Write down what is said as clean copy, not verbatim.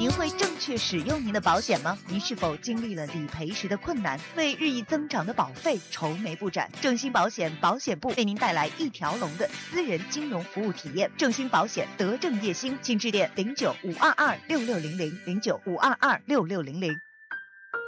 您会正确使用您的保险吗？您是否经历了理赔时的困难，为日益增长的保费愁眉不展？正兴保险保险部为您带来一条龙的私人金融服务体验。正兴保险德政叶兴，请致电09-522-6600，09-522-6600。